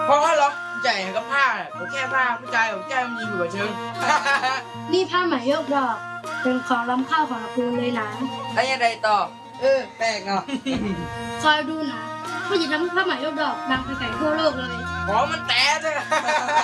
เพราะว่าล็อกใหญ่กับผ้าผมแค่ผ้าผู้ชายของแก้มยิงอยู่กับเชิงนี่ผ้าไหมยกดอก เป็นของล้ำค่าของตระกูลเลยนะแล้วยังไงต่อแปลกเนาะคอยดูนะว่าจะทำให้ผ้าไหมยกดอกดังไปไกลทั่วโลกเลยของมันแตกเลย